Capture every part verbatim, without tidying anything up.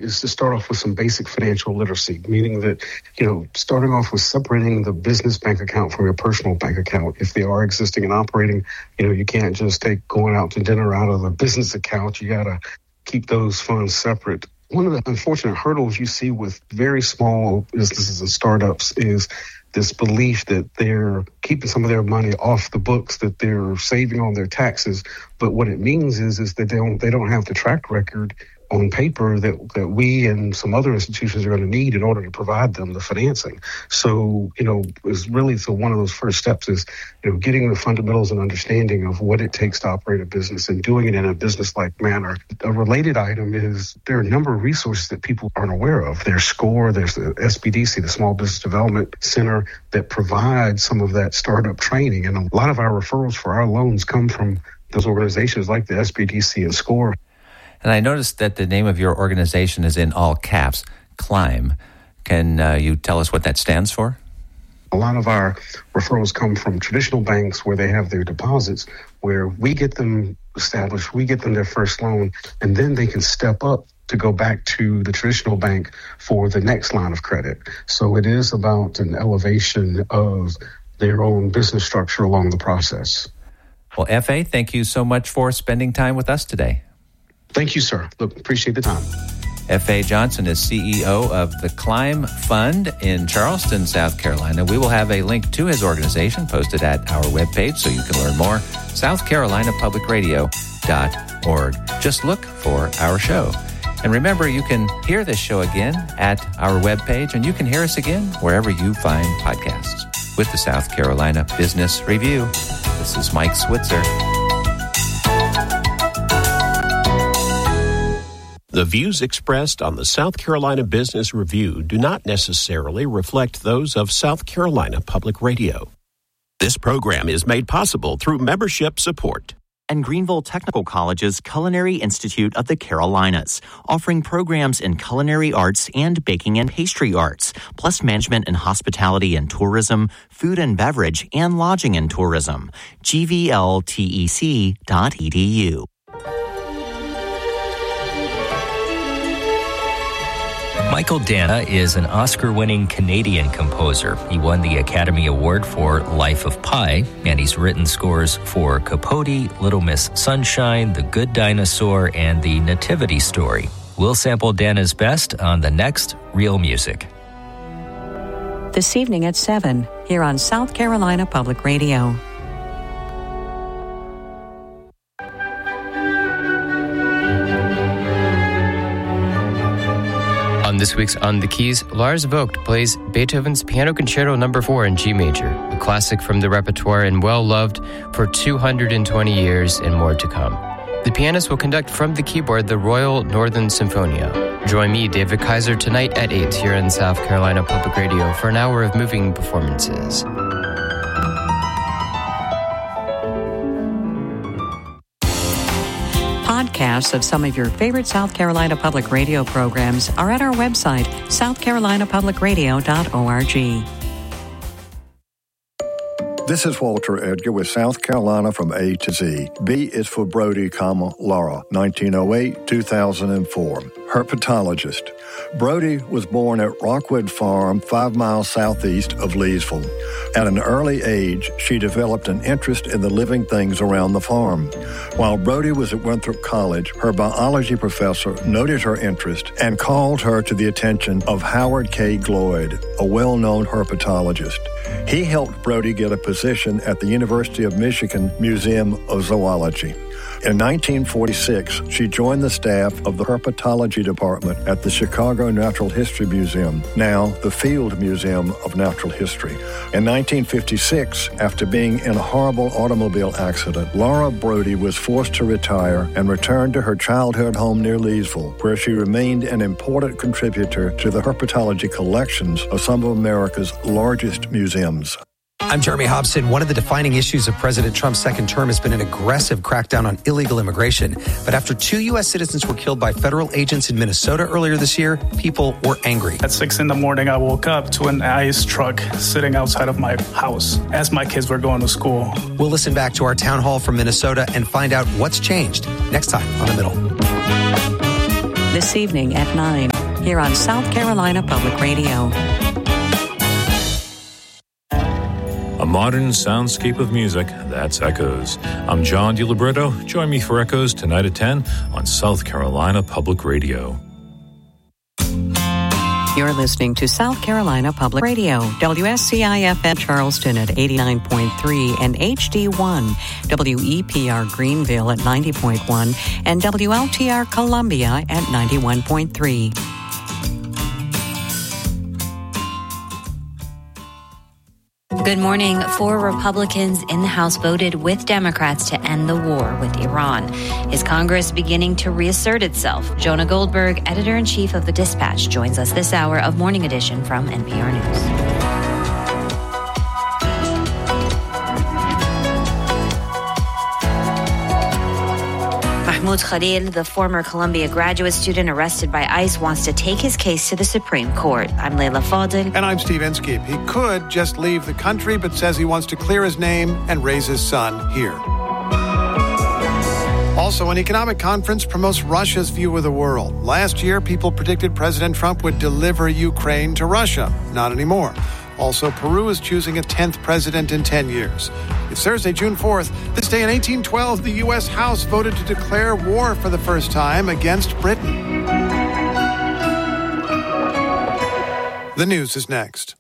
is to start off with some basic financial literacy, meaning that, you know, starting off with separating the business bank account from your personal bank account. If they are existing and operating, you know, you can't just take going out to dinner out of the business account. You got to keep those funds separate. One of the unfortunate hurdles you see with very small businesses and startups is this belief that they're keeping some of their money off the books, that they're saving on their taxes. But what it means is, is that they don't, they don't have the track record on paper that, that we and some other institutions are going to need in order to provide them the financing. So, you know, it's really, so one of those first steps is, you know, getting the fundamentals and understanding of what it takes to operate a business and doing it in a business-like manner. A related item is there are a number of resources that people aren't aware of. There's SCORE, there's the S B D C, the Small Business Development Center, that provides some of that startup training. And a lot of our referrals for our loans come from those organizations like the S B D C and SCORE. And I noticed that the name of your organization is in all caps, CLIMB. Can uh, you tell us what that stands for? A lot of our referrals come from traditional banks where they have their deposits, where we get them established, we get them their first loan, and then they can step up to go back to the traditional bank for the next line of credit. So it is about an elevation of their own business structure along the process. Well, F A, thank you so much for spending time with us today. Thank you, sir. Look, appreciate the time. F A Johnson is C E O of the CLIMB Fund in Charleston, South Carolina. We will have a link to his organization posted at our webpage so you can learn more, south carolina public radio dot org. Just look for our show. And remember, you can hear this show again at our webpage, and you can hear us again wherever you find podcasts. With the South Carolina Business Review, this is Mike Switzer. The views expressed on the South Carolina Business Review do not necessarily reflect those of South Carolina Public Radio. This program is made possible through membership support. And Greenville Technical College's Culinary Institute of the Carolinas, offering programs in culinary arts and baking and pastry arts, plus management and hospitality and tourism, food and beverage, and lodging and tourism. G V L tec dot e d u. Michael Dana is an Oscar-winning Canadian composer. He won the Academy Award for Life of Pi, and he's written scores for Capote, Little Miss Sunshine, The Good Dinosaur, and The Nativity Story. We'll sample Dana's best on the next Real Music. This evening at seven, here on South Carolina Public Radio. On this week's On the Keys, Lars Vogt plays Beethoven's Piano Concerto Number four in G major, a classic from the repertoire and well-loved for two hundred twenty years and more to come. The pianist will conduct from the keyboard the Royal Northern Symphonia. Join me, David Kaiser, tonight at eight here on South Carolina Public Radio for an hour of moving performances. Podcasts of some of your favorite South Carolina Public Radio programs are at our website, south carolina public radio dot org. This is Walter Edgar with South Carolina from A to Z. B is for Brody, comma, Laura, nineteen oh eight to two thousand four. Herpetologist. Brody was born at Rockwood Farm, five miles southeast of Leesville. At an early age, she developed an interest in the living things around the farm. While Brody was at Winthrop College, her biology professor noted her interest and called her to the attention of Howard K. Gloyd, a well-known herpetologist. He helped Brody get a position at the University of Michigan Museum of Zoology. In nineteen forty-six, she joined the staff of the Herpetology Department at the Chicago Natural History Museum, now the Field Museum of Natural History. In nineteen fifty-six, after being in a horrible automobile accident, Laura Brody was forced to retire and returned to her childhood home near Leesville, where she remained an important contributor to the herpetology collections of some of America's largest museums. I'm Jeremy Hobson. One of the defining issues of President Trump's second term has been an aggressive crackdown on illegal immigration. But after two U S citizens were killed by federal agents in Minnesota earlier this year, people were angry. At six in the morning, I woke up to an ICE truck sitting outside of my house as my kids were going to school. We'll listen back to our town hall from Minnesota and find out what's changed next time on The Middle. this evening at nine here on South Carolina Public Radio. A modern soundscape of music, that's Echoes. I'm John DiLibretto. Join me for Echoes tonight at ten on South Carolina Public Radio. You're listening to South Carolina Public Radio, W S C I F M Charleston at eighty-nine point three and H D one, W E P R Greenville at ninety point one, and W L T R Columbia at ninety-one point three. Good morning. Four Republicans in the House voted with Democrats to end the war with Iran. Is Congress beginning to reassert itself? Jonah Goldberg, editor-in-chief of The Dispatch, joins us this hour of Morning Edition from N P R News. Mahmoud Khalil, the former Columbia graduate student arrested by ICE, wants to take his case to the Supreme Court. I'm Layla Fadil. And I'm Steve Inskeep. He could just leave the country, but says he wants to clear his name and raise his son here. Also, an economic conference promotes Russia's view of the world. Last year, people predicted President Trump would deliver Ukraine to Russia. Not anymore. Also, Peru is choosing a tenth president in ten years. It's Thursday, June fourth. This day in eighteen twelve, the U S House voted to declare war for the first time against Britain. The news is next.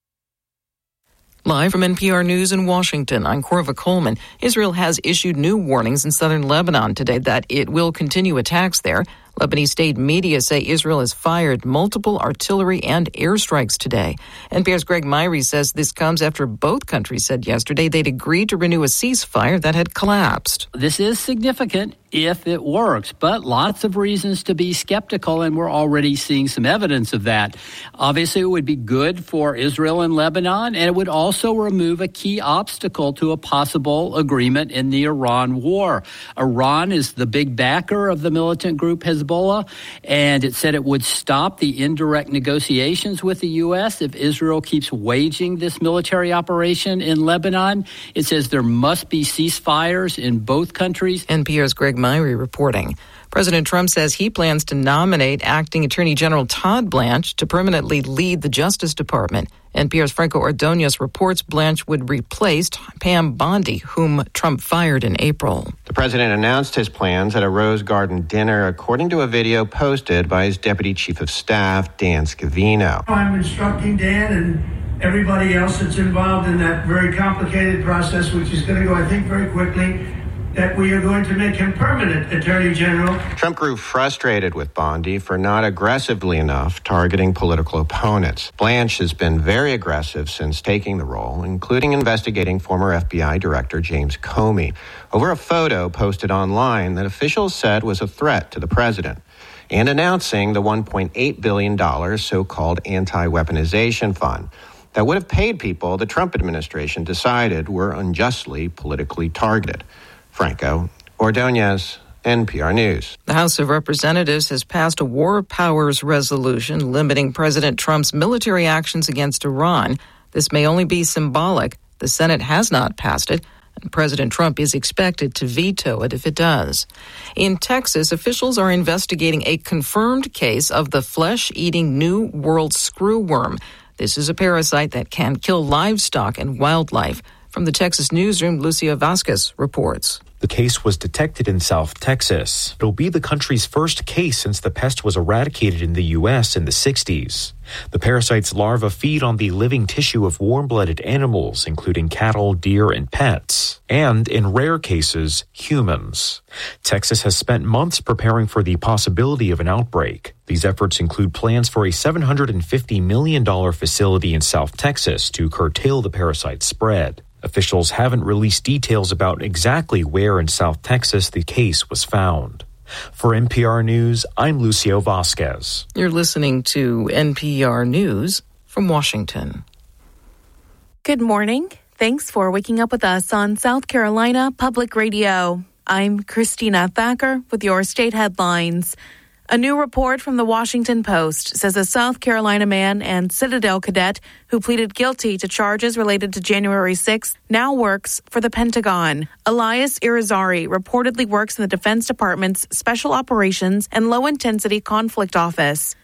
Live from N P R News in Washington, I'm Corva Coleman. Israel has issued new warnings in southern Lebanon today that it will continue attacks there. Lebanese state media say Israel has fired multiple artillery and airstrikes today. N P R's Greg Myrie says this comes after both countries said yesterday they'd agreed to renew a ceasefire that had collapsed. This is significant if it works, but lots of reasons to be skeptical, and we're already seeing some evidence of that. Obviously, it would be good for Israel and Lebanon, and it would also remove a key obstacle to a possible agreement in the Iran war. Iran is the big backer of the militant group Hezbollah, and it said it would stop the indirect negotiations with the U S if Israel keeps waging this military operation in Lebanon. It says there must be ceasefires in both countries. N P R's Greg Myrie reporting. President Trump says he plans to nominate Acting Attorney General Todd Blanche to permanently lead the Justice Department. N P R's Franco Ordonez reports Blanche would replace Pam Bondi, whom Trump fired in April. The president announced his plans at a Rose Garden dinner, according to a video posted by his Deputy Chief of Staff, Dan Scavino. I'm instructing Dan and everybody else that's involved in that very complicated process, which is going to go, I think, very quickly, that we are going to make him permanent Attorney General. Trump grew frustrated with Bondi for not aggressively enough targeting political opponents. Blanche has been very aggressive since taking the role, including investigating former F B I Director James Comey over a photo posted online that officials said was a threat to the president, and announcing the one point eight billion dollars so-called anti-weaponization fund that would have paid people the Trump administration decided were unjustly politically targeted. Franco Ordonez, N P R News. The House of Representatives has passed a war powers resolution limiting President Trump's military actions against Iran. This may only be symbolic. The Senate has not passed it, and President Trump is expected to veto it if it does. In Texas, officials are investigating a confirmed case of the flesh-eating New World screwworm. This is a parasite that can kill livestock and wildlife. From the Texas newsroom, Lucia Vasquez reports. The case was detected in South Texas. It'll be the country's first case since the pest was eradicated in the U S in the sixties. The parasite's larvae feed on the living tissue of warm-blooded animals, including cattle, deer, and pets, and, in rare cases, humans. Texas has spent months preparing for the possibility of an outbreak. These efforts include plans for a seven hundred fifty million dollars facility in South Texas to curtail the parasite's spread. Officials haven't released details about exactly where in South Texas the case was found. For N P R News, I'm Lucio Vasquez. You're listening to N P R News from Washington. Good morning. Thanks for waking up with us on South Carolina Public Radio. I'm Christina Thacker with your state headlines. A new report from the Washington Post says a South Carolina man and Citadel cadet who pleaded guilty to charges related to January sixth now works for the Pentagon. Elias Irizarry reportedly works in the Defense Department's Special Operations and Low Intensity Conflict Office.